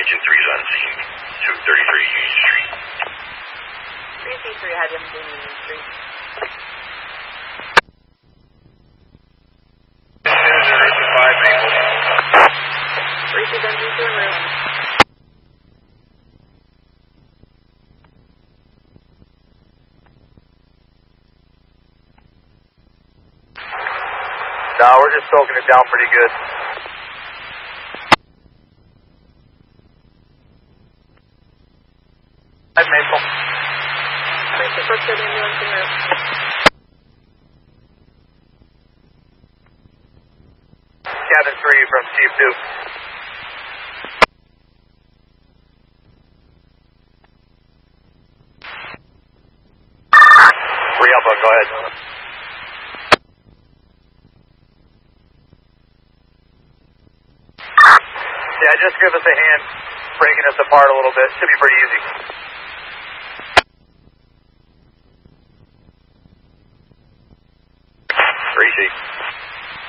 Region 3's on scene, 233 Union Street. 3C3 had him in Union Street. 5 Maple. 3C then to en route. No, we're just soaking it down pretty good. Maple. 3C first good ambulance en route. Cabin 3 from Chief 2. Alpha, go ahead. Yeah, just give us a hand breaking us apart a little bit. Should be pretty easy. 3C.